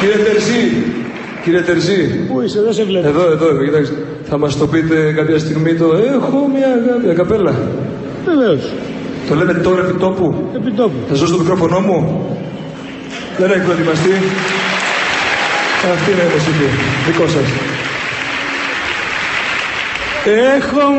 Κύριε Τερζή. Πού είσαι, δεν σε βλέπω. Εδώ, κοιτάξτε. Θα μας το πείτε κάποια στιγμή το «Έχω μια αγάπη, καπέλα». Βεβαίως. Το λέμε τώρα επί τόπου. Επί τόπου. Θα σας δώσω το μικρόφωνο μου. Δεν έχει προετοιμαστεί. Αυτή είναι η μουσική. Δικό σας. Έχω